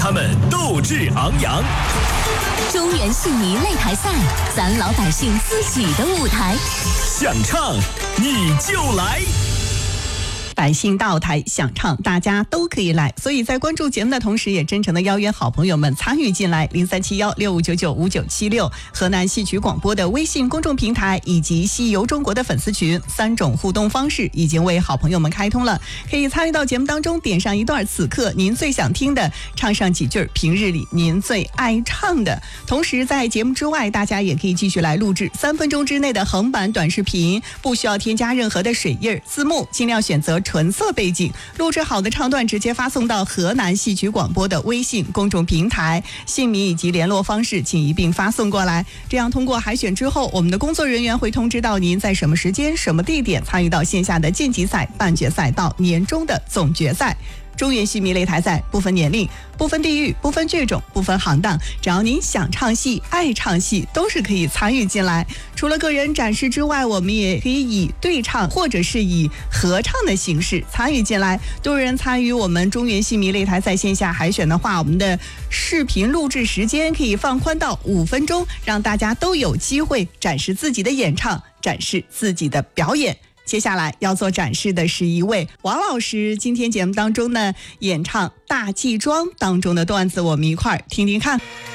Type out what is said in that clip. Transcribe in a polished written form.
他们斗志昂扬。 中原戏迷擂台赛，咱老百姓自己的舞台， 想唱你就来。 百姓到台想唱，大家都可以来，所以在关注节目的同时，也真诚的邀约好朋友们参与进来。037165995976河南戏曲广播的微信公众平台以及戏游中国的粉丝群，3种互动方式已经为好朋友们开通了，可以参与到节目当中，点上一段此刻您最想听的，唱上几句平日里您最爱唱的。同时在节目之外，大家也可以继续来录制3分钟之内的横版短视频，不需要添加任何的水印字幕，尽量选择纯色背景，录制好的唱段直接发送到河南戏曲广播的微信公众平台，姓名以及联络方式请一并发送过来。这样通过海选之后，我们的工作人员会通知到您在什么时间、什么地点参与到线下的晋级赛、半决赛到年终的总决赛。中原戏迷擂台赛不分年龄、不分地域、不分剧种、不分行当，只要您想唱戏、爱唱戏，都是可以参与进来。除了个人展示之外，我们也可以以对唱或者是以合唱的形式参与进来。多人参与我们中原戏迷擂台赛线下海选的话，我们的视频录制时间可以放宽到5分钟，让大家都有机会展示自己的演唱，展示自己的表演。接下来要做展示的是一位王老师，今天节目当中呢演唱《大祭庄》当中的段子，我们一块儿听听看。